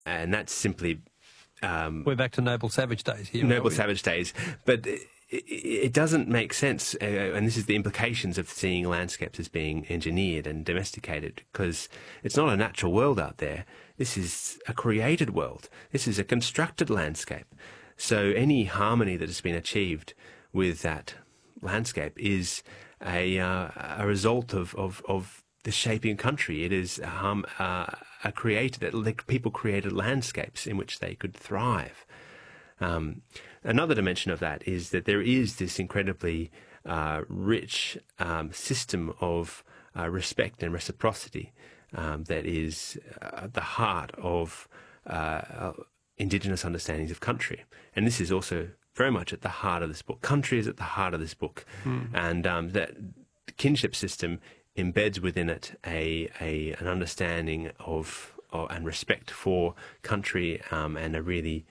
and that's simply We're back to noble savage days here. noble savage days. But it doesn't make sense, and this is the implications of seeing landscapes as being engineered and domesticated, because it's not a natural world out there. This is a created world. This is a constructed landscape. So any harmony that has been achieved with that landscape is a result of the shaping country. It is people created landscapes in which they could thrive. Another dimension of that is that there is this incredibly rich system of respect and reciprocity that is at the heart of Indigenous understandings of country. And this is also very much at the heart of this book. Country is at the heart of this book. And that kinship system embeds within it an understanding of and respect for country, and a really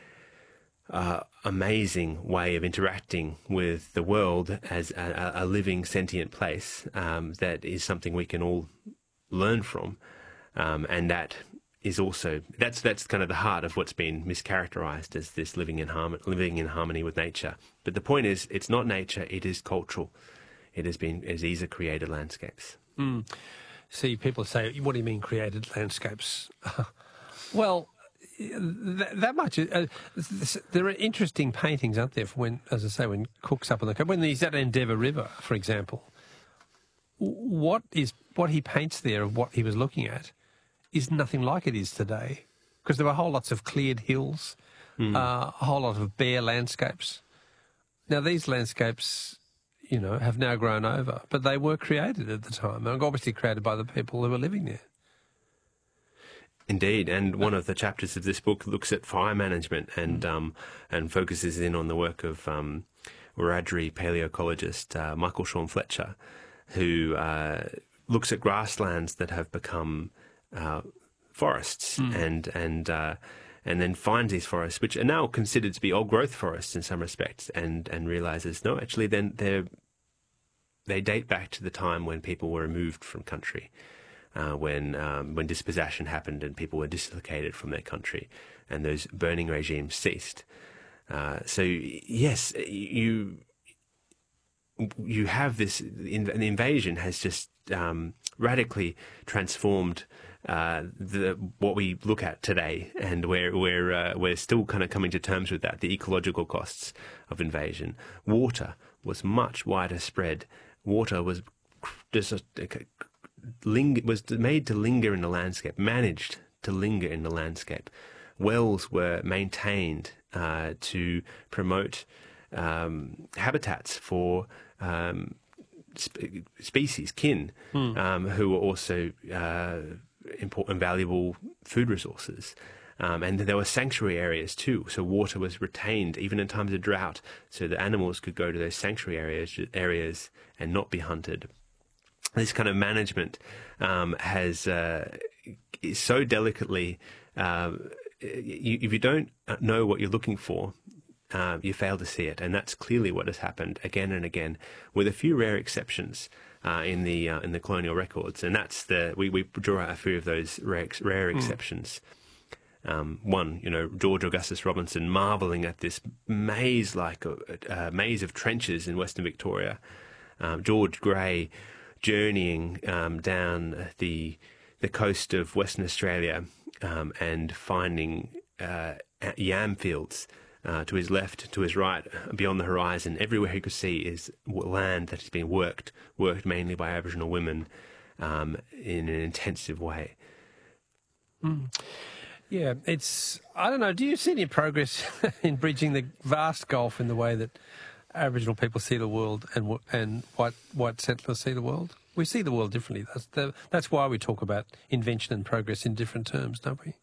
amazing way of interacting with the world as a living, sentient place that is something we can all learn from, and that is also that's kind of the heart of what's been mischaracterized as this living in harmony with nature. But the point is, it's not nature; it is cultural. These are created landscapes. See, people say, "What do you mean created landscapes?" Well, that much. There are interesting paintings, aren't there? For when, as I say, when Cook's up on the coast, when he's at Endeavour River, for example, what he paints there of what he was looking at is nothing like it is today, because there were whole lots of cleared hills, a whole lot of bare landscapes. Now these landscapes, have now grown over, but they were created at the time, and obviously created by the people who were living there. Indeed, and one of the chapters of this book looks at fire management and focuses in on the work of Wiradjuri paleoecologist Michael Sean Fletcher, who looks at grasslands that have become forests and then finds these forests, which are now considered to be old growth forests in some respects, and realizes no, actually, then they date back to the time when people were removed from country. When dispossession happened and people were dislocated from their country, and those burning regimes ceased. So yes, you have this. An invasion has just radically transformed what we look at today, and we're still kind of coming to terms with that. The ecological costs of invasion. Water was much wider spread. Water was just was made to linger in the landscape, managed to linger in the landscape. Wells were maintained to promote habitats for species, kin, who were also important, valuable food resources. And there were sanctuary areas too, so water was retained even in times of drought, so the animals could go to those sanctuary areas and not be hunted. This kind of management is so delicately. If you don't know what you're looking for, you fail to see it, and that's clearly what has happened again and again, with a few rare exceptions in the colonial records, and that's we draw out a few of those rare exceptions. One, George Augustus Robinson marvelling at this maze of trenches in Western Victoria. George Gray journeying down the coast of Western Australia and finding yam fields to his left, to his right, beyond the horizon. Everywhere he could see is land that has been worked mainly by Aboriginal women in an intensive way. Yeah, I don't know, do you see any progress in bridging the vast gulf in the way that Aboriginal people see the world and white settlers see the world? We see the world differently. That's why we talk about invention and progress in different terms, don't we?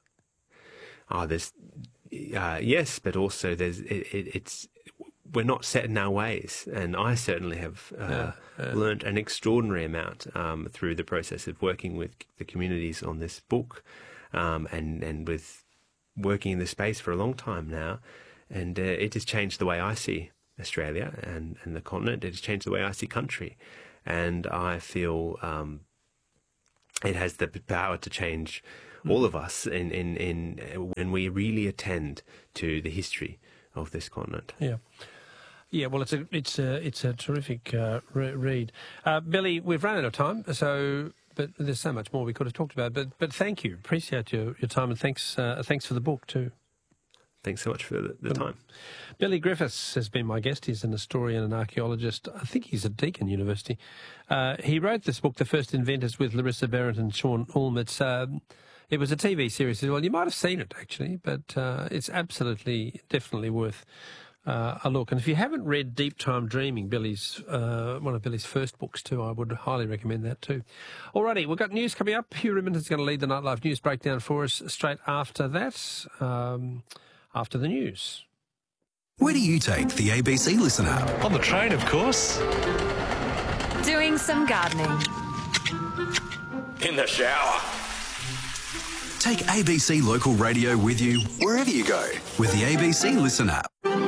Yes, but also we're not set in our ways, and I certainly have learnt an extraordinary amount through the process of working with the communities on this book, and with working in this space for a long time now, and it has changed the way I see Australia and the continent. It has changed the way I see country, and I feel it has the power to change all of us, when we really attend to the history of this continent. Yeah. Yeah, well, it's a terrific read. Billy, we've run out of time, but there's so much more we could have talked about. But thank you, appreciate your time, and thanks for the book too. Thanks so much for the time. Billy Griffiths has been my guest. He's an historian and archaeologist. I think he's at Deakin University. He wrote this book, The First Inventors, with Larissa Barrett and Sean Ulm. It was a TV series as well. You might have seen it, actually, but it's definitely worth a look. And if you haven't read Deep Time Dreaming, one of Billy's first books too, I would highly recommend that too. Alrighty, we've got news coming up. Hugh Ribbon's going to lead the Nightlife News Breakdown for us straight after that, after the news. Where do you take the ABC Listen app? On the train, of course. Doing some gardening. In the shower. Take ABC Local Radio with you wherever you go with the ABC Listen app.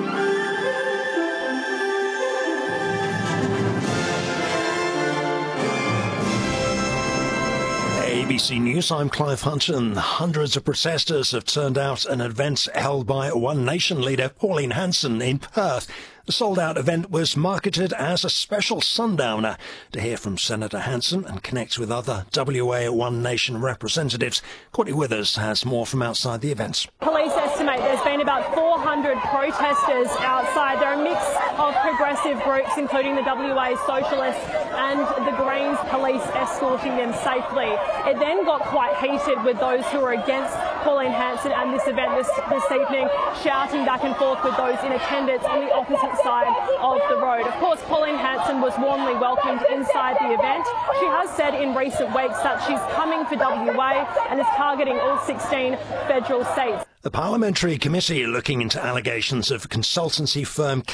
ABC News, I'm Clive Hunton. Hundreds of protesters have turned out an event held by One Nation leader Pauline Hanson in Perth. The sold-out event was marketed as a special sundowner. To hear from Senator Hanson and connect with other WA One Nation representatives, Courtney Withers has more from outside the event. Police estimate there's been about 400 protesters outside. There are a mix of progressive groups, including the WA Socialists and the Greens police escorting them safely. It then got quite heated with those who were against Pauline Hanson and this event this evening, shouting back and forth with those in attendance on the opposite side of the road. Of course, Pauline Hanson was warmly welcomed inside the event. She has said in recent weeks that she's coming for WA and is targeting all 16 federal seats. The Parliamentary Committee looking into allegations of consultancy firm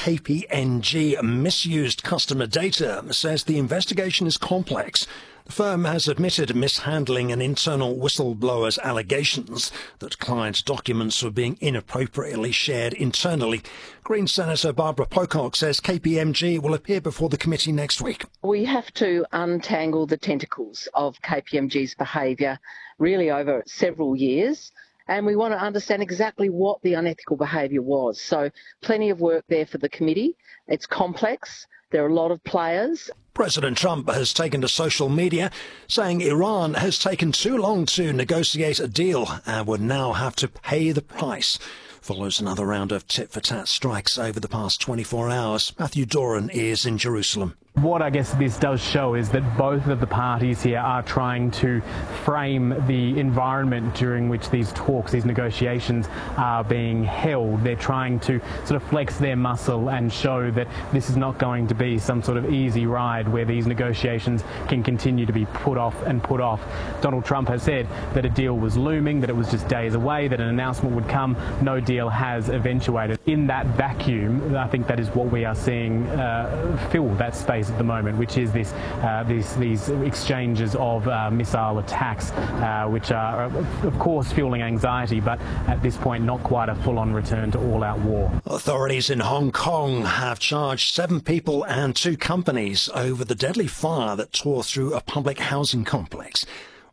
KPMG misused customer data says the investigation is complex. The firm has admitted mishandling an internal whistleblower's allegations that client documents were being inappropriately shared internally. Green Senator Barbara Pocock says KPMG will appear before the committee next week. We have to untangle the tentacles of KPMG's behaviour really over several years. And we want to understand exactly what the unethical behaviour was. So plenty of work there for the committee. It's complex. There are a lot of players. President Trump has taken to social media, saying Iran has taken too long to negotiate a deal and would now have to pay the price. Follows another round of tit-for-tat strikes over the past 24 hours. Matthew Doran is in Jerusalem. What I guess this does show is that both of the parties here are trying to frame the environment during which these talks, these negotiations are being held. They're trying to sort of flex their muscle and show that this is not going to be some sort of easy ride where these negotiations can continue to be put off and put off. Donald Trump has said that a deal was looming, that it was just days away, that an announcement would come. No deal has eventuated. In that vacuum, I think that is what we are seeing fill that space at the moment, which is these exchanges of missile attacks, which are, of course, fueling anxiety, but at this point not quite a full-on return to all-out war. Authorities in Hong Kong have charged 7 people and 2 companies over the deadly fire that tore through a public housing complex.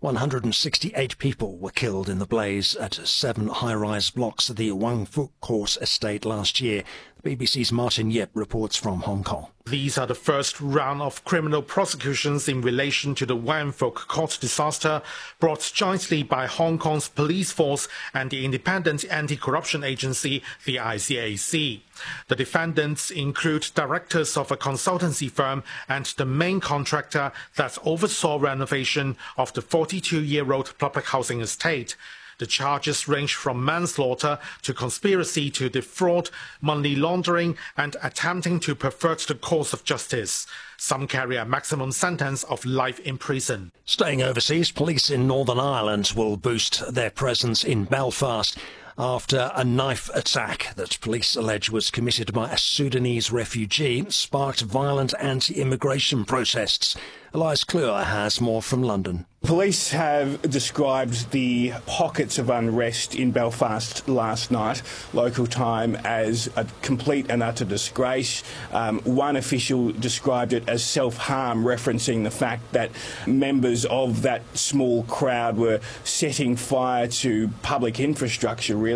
168 people were killed in the blaze at 7 high-rise blocks of the Wang Fuk Court estate last year. The BBC's Martin Yip reports from Hong Kong. These are the first round of criminal prosecutions in relation to the Wang Fuk Court disaster, brought jointly by Hong Kong's police force and the independent anti-corruption agency, the ICAC. The defendants include directors of a consultancy firm and the main contractor that oversaw renovation of the 42-year-old public housing estate. The charges range from manslaughter to conspiracy to defraud, money laundering, and attempting to pervert the course of justice. Some carry a maximum sentence of life in prison. Staying overseas, police in Northern Ireland will boost their presence in Belfast after a knife attack that police allege was committed by a Sudanese refugee sparked violent anti-immigration protests. Elias Clure has more from London. Police have described the pockets of unrest in Belfast last night, local time, as a complete and utter disgrace. One official described it as self-harm, referencing the fact that members of that small crowd were setting fire to public infrastructure, really.